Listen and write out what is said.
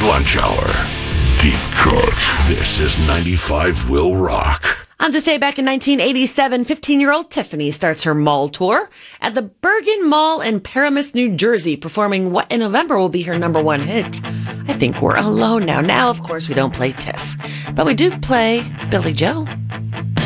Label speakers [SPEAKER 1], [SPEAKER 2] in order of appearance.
[SPEAKER 1] Lunch Hour. Deep cut. This is 95 Will Rock.
[SPEAKER 2] On this day back in 1987, 15-year-old Tiffany starts her mall tour at the Bergen Mall in Paramus, New Jersey, performing what in November will be her number one hit, I Think We're Alone Now. Now, of course, we don't play Tiff, but we do play Billy Joe.